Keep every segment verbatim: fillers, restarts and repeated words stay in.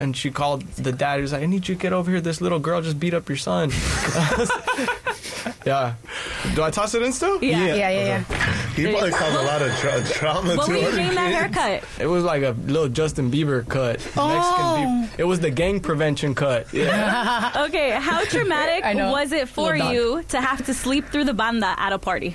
and she called the dad. He was like, I need you to get over here. This little girl just beat up your son. Yeah. Do I toss it in still? Yeah, yeah, yeah. yeah, okay. yeah. He probably caused a lot of tra- trauma What to were you her. doing that haircut? It was like a little Justin Bieber cut. Oh. Mexican Bieber. It was the gang prevention cut. Yeah. Okay, how traumatic I know. was it for Little dog. you to have to sleep through the banda at a party?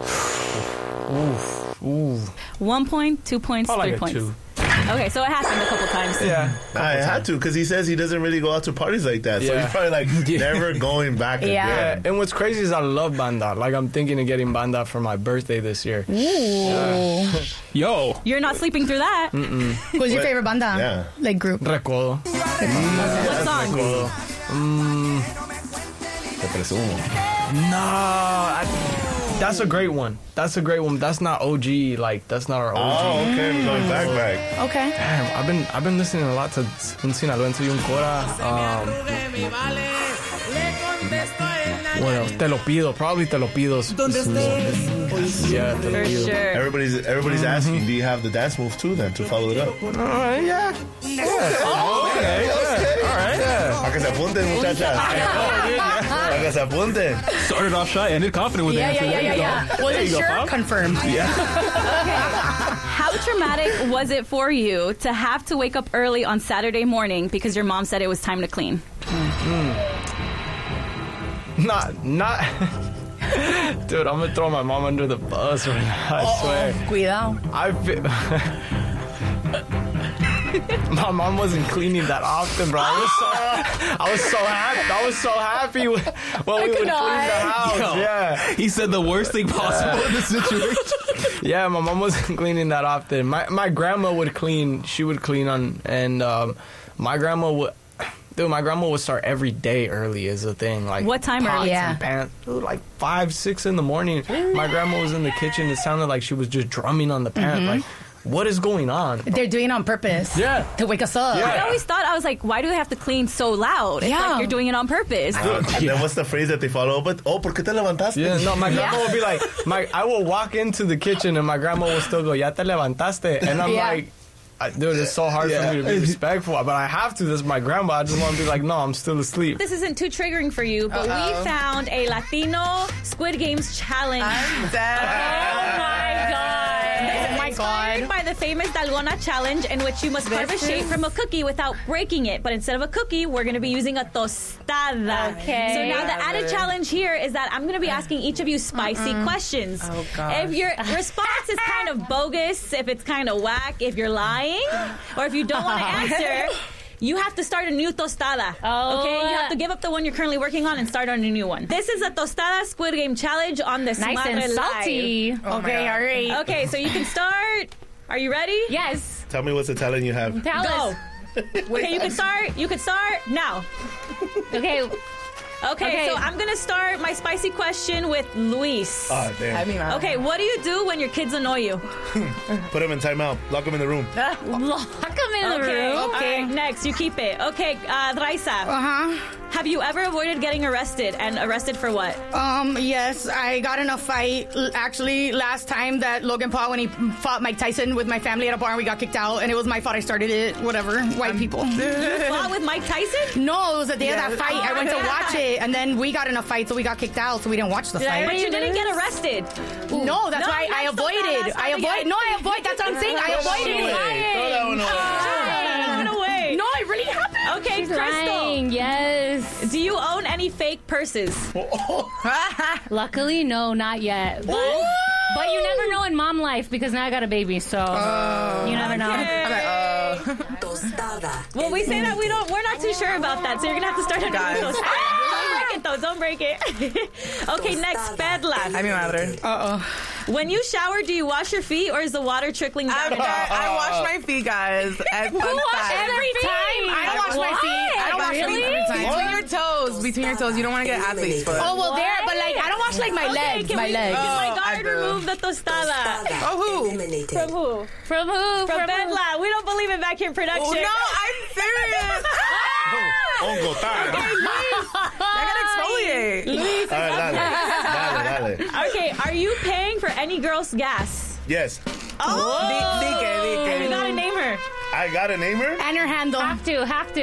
Oof. Ooh. One point, two points, Probably three like a points. two. Okay, so it happened a couple times. Yeah. I had to because he says he doesn't really go out to parties like that. So Yeah. he's probably like never going back Yeah. Yeah, again. and what's crazy is I love banda. Like, I'm thinking of getting banda for my birthday this year. Ooh. Yo. You're not sleeping through that. Who's your What? favorite banda? Yeah. Like group. Recodo. What song? Recodo. Mm, Te presumo. no, I, that's a great one. That's a great one. That's not O G. Like, that's not our O G. Oh, okay. We're going back, back. Okay. Damn, I've been I've been listening a lot to Un Sinaloense y Un Cora. Um, what else? Te lo pido. Probably Te lo pido. is- is one. Yeah, Te lo For pido. sure. Everybody's everybody's asking, do you have the dance move too then to follow it up? All right, yeah. Yeah. Okay. Yeah. All right. Yeah. Para que se apunten, muchachas. Para que se apunten. Started off shy, ended confident with the Yeah, answer. yeah, yeah, There you yeah, go. yeah. Wasn't There you go, sure. pal. Confirmed. How traumatic was it for you to have to wake up early on Saturday morning because your mom said it was time to clean? Not, not. Dude, I'm gonna throw my mom under the bus right now. I swear. Cuidado. I feel. My mom wasn't cleaning that often, bro. I was so, I was so happy. I was so happy when when we would clean the house. Yo. Yeah, He said the worst thing possible in this situation. yeah. My mom wasn't cleaning that often. My my grandma would clean. She would clean on, and um, my grandma would. Dude, my grandma would start every day early is the thing. Like, What time pots early? Yeah. and pans. Dude, like five, six in the morning. My grandma was in the kitchen. It sounded like she was just drumming on the pan. Like, what is going on? They're doing it on purpose. Yeah. To wake us up. Yeah. I always thought, I was like, why do they have to clean so loud? It's Yeah. like you're doing it on purpose. And then what's the phrase that they follow up with? Oh, ¿por qué te levantaste? Yeah, no, my grandma Yeah. would be like, my I will walk into the kitchen and my grandma will still go, "Ya te levantaste," and I'm Yeah. like, I, dude, it's so hard for me to be respectful, but I have to. This is my grandma. I just want to be like, no, I'm still asleep. This isn't too triggering for you, but we found a Latino Squid Games challenge. I'm dead. Oh my god. Oh my Inspired God. by the famous Dalgona challenge, in which you must carve a This shape is- from a cookie without breaking it. But instead of a cookie, we're going to be using a tostada. Okay. So now the added challenge here is that I'm going to be asking each of you spicy questions. Oh, gosh. If your response is kind of bogus, if it's kind of whack, if you're lying, or if you don't want to answer, you have to start a new tostada. Oh. Okay? You have to give up the one you're currently working on and start on a new one. This is a tostada Squid Game challenge on the Nice Smart and salty. Oh my okay, God. all right. Okay, so you can start. Are you ready? Yes. Tell me what's the talent you have. Tell Go. us. Okay, you can start. You can start now. Okay. Okay, Okay. so I'm gonna start my spicy question with Luis. Ah, damn. I mean, uh, Okay, what do you do when your kids annoy you? Put him in timeout. Lock him in the room. Lock them in the Okay, room. okay. Next, you keep it. Okay, uh, Raisa, Uh-huh. have you ever avoided getting arrested? And arrested for what? Um, yes, I got in a fight l- actually last time that Logan Paul, when he fought Mike Tyson with my family at a bar and we got kicked out, and it was my fault I started it. Whatever. White people. Fought with Mike Tyson? No, it was the day Yeah. of that fight. I went to watch it, and then we got in a fight, so we got kicked out, so we didn't watch the But fight. you didn't get arrested. No, that's No, why I that's so avoided. bad. I avoid. No, I avoid. That's what I'm saying. I avoided Throw it. that one away. Throw it away. No, it really happened. Okay, Crystal, Yes. do you own any fake purses? Luckily, no, not yet. But, but you never know in mom life because now I got a baby, so you never know. Well, we say that we don't. We're not too sure about that, so you're gonna have to start a new Guys. tostada. Don't break it, though. Don't break it. Okay, next, Pedla. I mean, madre. When you shower, do you wash your feet, or is the water trickling down? I'm dead. I wash my feet, guys. And fun fact. Every time. I don't wash my feet. I don't wash my feet every time. Between your toes. Between your toes. You don't want to get athlete's foot. Oh well, there, but like I don't wash like my Okay, legs. can My we, legs. Can my Oh, I guard do. remove the tostada? Oh, who? From who? From who? From who? Pedla. We don't believe in vacuum production. Oh, no, I'm serious. Hongo time. I gotta exfoliate. Luis, All right, dale. Dale, dale. okay, are you paying for any girl's gas? Yes. Oh, Di- di que, di que. you gotta name her. I gotta name her? And her handle. Have to, have to.